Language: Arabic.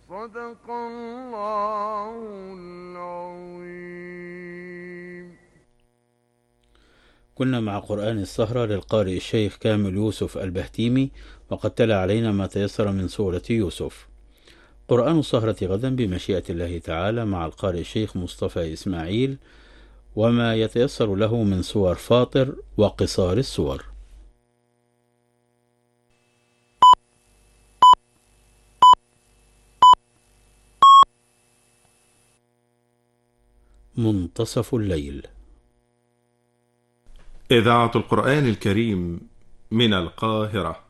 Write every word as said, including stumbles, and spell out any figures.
صدق الله العظيم. كنا مع قرآن السهرة للقارئ الشيخ كامل يوسف البهتيمي، وقد تلا علينا ما تيسر من سورة يوسف. قرآن السهرة غدا بمشيئة الله تعالى مع القارئ الشيخ مصطفى إسماعيل، وما يتيسر له من سور فاطر وقصار السور. منتصف الليل. إذاعة القرآن الكريم من القاهرة.